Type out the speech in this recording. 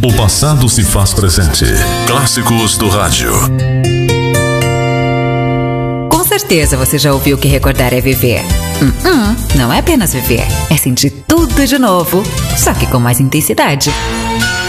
O passado se faz presente. Clássicos do rádio. Com certeza você já ouviu que recordar é viver. Não é apenas viver, é sentir tudo de novo, só que com mais intensidade.